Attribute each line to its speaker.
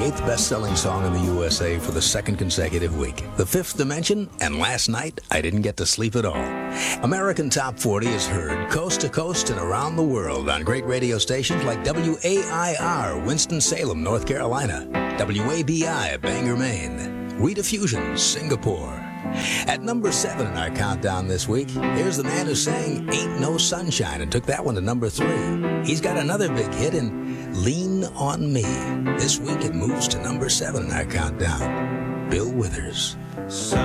Speaker 1: 8th best-selling song in the USA for the second consecutive week. The Fifth Dimension, and last night, I didn't get to sleep at all. American Top 40 is heard coast to coast and around the world on great radio stations like WAIR, Winston-Salem, North Carolina, WABI, Bangor, Maine, Rediffusion, Singapore. At number 7 in our countdown this week, here's the man who sang Ain't No Sunshine and took that one to number 3. He's got another big hit in Lean on Me. This week it moves to number 7 in our countdown. Bill Withers.